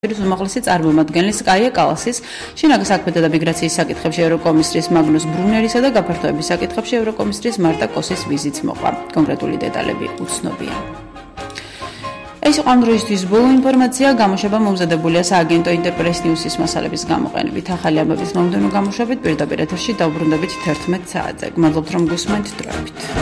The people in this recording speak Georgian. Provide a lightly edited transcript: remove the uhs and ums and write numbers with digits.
უმაღლესი წარმომადგენლის კაია კალასის, შინაგან საქმეთა და მიგრაციის საკითხებში ევროკომისრის მაგნუს ბრუნერისა და გაფართოების საკითხებში ევროკომისრის მარტა კოსის ვიზიტს მოყვა. კონკრეტული დეტალები უცნობია. ეს იყო ამ დროისთვის ბოლო ინფორმაცია, გამოშვება მომზადებულია სააგენტო ინტერპრეს ნიუსის მასალების გამოყენებით. ახალი ამბების მომდევნო გამოშვებით პირდაპირ ეთერში დავბრუნდებით 11 საათზე. გმადლობთ რომ გусმენთ დროებით.